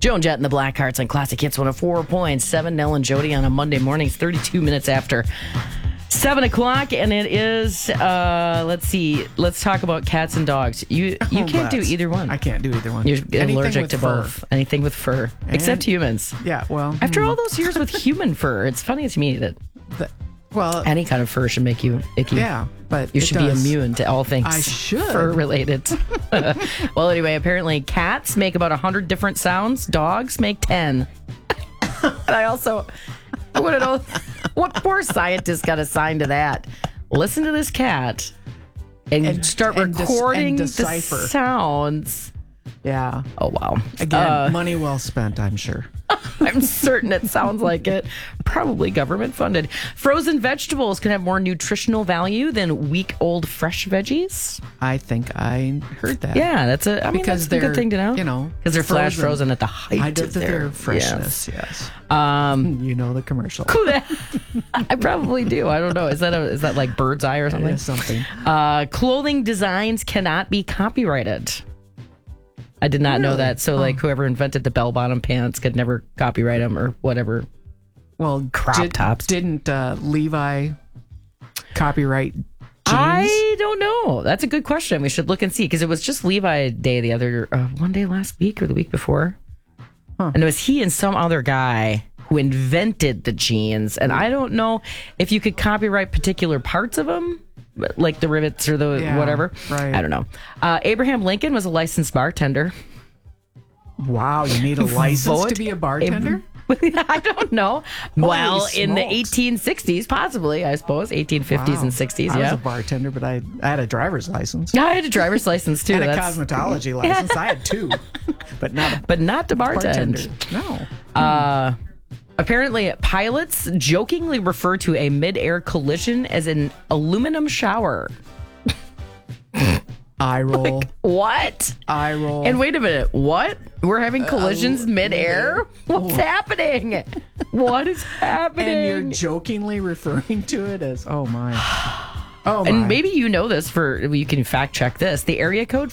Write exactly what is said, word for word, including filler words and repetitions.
Joan Jett and the Blackhearts on Classic Hits one oh four point seven. Nell and Jody on a Monday morning, thirty-two minutes after seven o'clock. And it is, uh, let's see, let's talk about cats and dogs. You you Oh, can't do that's- either one. I can't do either one. You're Anything allergic with to fur. both. Anything with fur. Except humans. Yeah, well. After hmm, all those years with human fur, it's funny to me that the- well, any kind of fur should make you icky. yeah, but You it should does. be immune to all things I should. fur related. Well, anyway, apparently cats make about one hundred different sounds. Dogs make ten. And I also, I want to know what poor scientist got assigned to that. Listen to this cat and, And- start and dis- recording and the decipher. sounds. Yeah. Oh, wow. Again, Uh, money well spent, I'm sure. I'm certain it sounds like it. Probably government funded. Frozen vegetables can have more nutritional value than week old fresh veggies. I think I heard that. Yeah, that's a I mean Because that's a good they're, thing to know. you know, because they're flash frozen. frozen at the height I of did their, their freshness, yes. Yeah. Um, You know the commercial. I probably do. I don't know. Is that a, is that like bird's eye or something? Yeah, something. Uh, clothing designs cannot be copyrighted. I did not know Really? that. So, like, whoever invented the bell-bottom pants could never copyright them or whatever. Well, Crop did, tops. Didn't uh, Levi copyright jeans? I don't know. That's a good question. We should look and see because it was just Levi Day the other uh, one day last week or the week before, Huh. and it was he and some other guy who invented the jeans. And I don't know if you could copyright particular parts of them, like the rivets or the Yeah, whatever. right. I don't know. Uh, Abraham Lincoln was a licensed bartender. Wow, you need a license Vote to be a bartender? I don't know. well, in the smokes. eighteen sixties, possibly, I suppose, eighteen fifties Wow. and sixties. I was Yeah. a bartender, but I, I had a driver's license. I had a driver's license too. And a That's- cosmetology license. I had two, but not a but not to bartender. bartend. No. Uh, apparently, pilots jokingly refer to a mid-air collision as an aluminum shower. Eye roll. What? Eye roll. And wait a minute, what? We're having collisions uh, mid-air? What's happening? What is happening? And you're jokingly referring to it as, oh my. Oh my. And maybe you know this for, you can fact check this. The area code